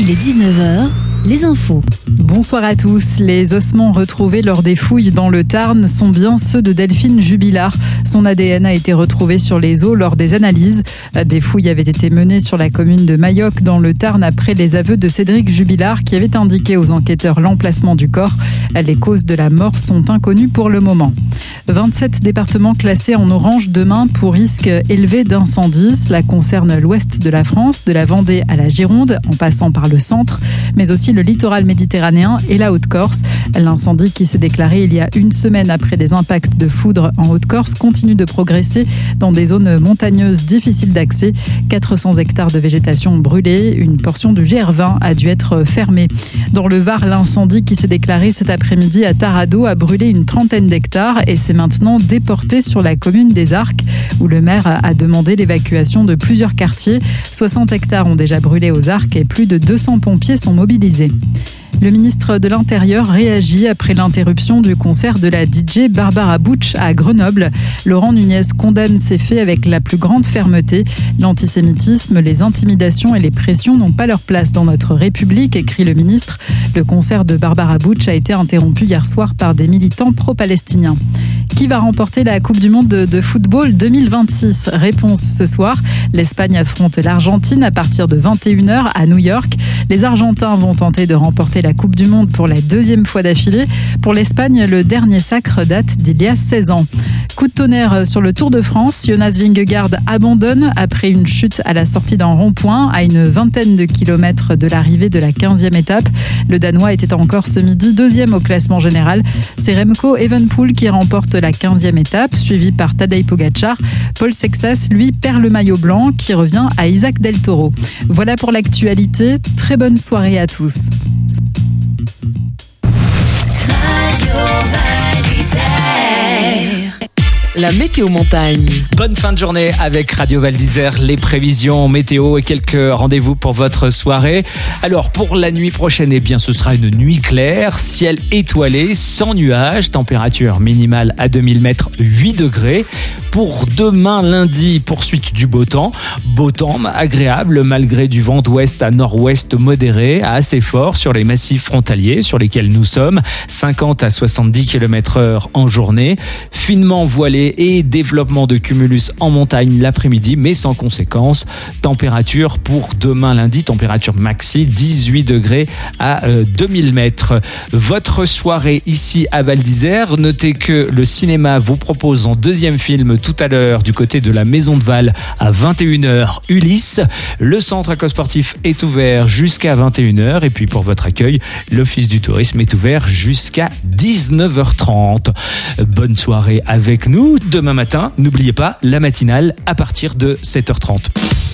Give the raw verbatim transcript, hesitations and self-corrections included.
Il est dix-neuf heures, les infos. Bonsoir à tous. Les ossements retrouvés lors des fouilles dans le Tarn sont bien ceux de Delphine Jubilard. Son A D N a été retrouvé sur les os lors des analyses. Des fouilles avaient été menées sur la commune de Mayoc dans le Tarn après les aveux de Cédric Jubilard qui avait indiqué aux enquêteurs l'emplacement du corps. Les causes de la mort sont inconnues pour le moment. vingt-sept départements classés en orange demain pour risque élevé d'incendie. Cela concerne l'ouest de la France, de la Vendée à la Gironde, en passant par le centre, mais aussi le littoral méditerranéen et la Haute-Corse. L'incendie qui s'est déclaré il y a une semaine après des impacts de foudre en Haute-Corse continue de progresser dans des zones montagneuses difficiles d'accès. quatre cents hectares de végétation brûlés, une portion du G R vingt a dû être fermée. Dans le Var, l'incendie qui s'est déclaré cet après-midi à Tarado a brûlé une trentaine d'hectares et s'est maintenant déporté sur la commune des Arcs où le maire a demandé l'évacuation de plusieurs quartiers. soixante hectares ont déjà brûlé aux Arcs et plus de deux cents pompiers sont mobilisés. Le ministre de l'Intérieur réagit après l'interruption du concert de la D J Barbara Butch à Grenoble. Laurent Nunez condamne ces faits avec la plus grande fermeté. L'antisémitisme, les intimidations et les pressions n'ont pas leur place dans notre République, écrit le ministre. Le concert de Barbara Butch a été interrompu hier soir par des militants pro-palestiniens. Qui va remporter la Coupe du Monde de, de football deux mille vingt-six? Réponse ce soir. L'Espagne affronte l'Argentine à partir de vingt et une heures à New York. Les Argentins vont tenter de remporter la Coupe du Monde pour la deuxième fois d'affilée. Pour l'Espagne, le dernier sacre date d'il y a seize ans. Coup de tonnerre sur le Tour de France. Jonas Vingegaard abandonne après une chute à la sortie d'un rond-point à une vingtaine de kilomètres de l'arrivée de la quinzième étape. Le Danois était encore ce midi deuxième au classement général. C'est Remco Evenepoel qui remporte la quinzième étape, suivi par Tadej Pogacar. Paul Sexas, lui, perd le maillot blanc qui revient à Isaac Del Toro. Voilà pour l'actualité. Très bonne soirée à tous. La météo montagne. Bonne fin de journée avec Radio Val d'Isère, les prévisions météo et quelques rendez-vous pour votre soirée. Alors pour la nuit prochaine, eh bien ce sera une nuit claire, ciel étoilé, sans nuages, température minimale à deux mille mètres, huit degrés. Pour demain lundi, poursuite du beau temps. Beau temps agréable malgré du vent d'ouest à nord-ouest modéré à assez fort sur les massifs frontaliers sur lesquels nous sommes, cinquante à soixante-dix kilomètres heure en journée. Finement voilé et développement de cumulus en montagne l'après-midi, mais sans conséquence. Température pour demain lundi, température maxi, dix-huit degrés à euh, deux mille mètres. Votre soirée ici à Val d'Isère, notez que le cinéma vous propose en deuxième film tout à l'heure du côté de la Maison de Val à vingt et une heures Ulysse. Le centre aquasportif est ouvert jusqu'à vingt et une heures et puis pour votre accueil, l'office du tourisme est ouvert jusqu'à dix-neuf heures trente. Bonne soirée avec nous. Demain matin, n'oubliez pas la matinale à partir de sept heures trente.